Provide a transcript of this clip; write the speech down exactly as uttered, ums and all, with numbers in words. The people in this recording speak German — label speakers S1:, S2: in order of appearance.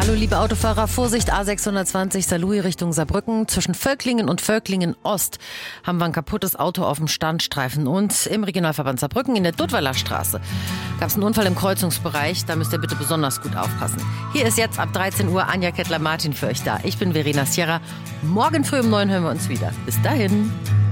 S1: Hallo liebe Autofahrer, Vorsicht A sechshundertzwanzig Saarlouis Richtung Saarbrücken. Zwischen Völklingen und Völklingen Ost haben wir ein kaputtes Auto auf dem Standstreifen. Und im Regionalverband Saarbrücken in der Duttweiler Straße gab es einen Unfall im Kreuzungsbereich. Da müsst ihr bitte besonders gut aufpassen. Hier ist jetzt ab dreizehn Uhr Anja Kettler-Martin für euch da. Ich bin Verena Sierra. Morgen früh um neun hören wir uns wieder. Bis dahin.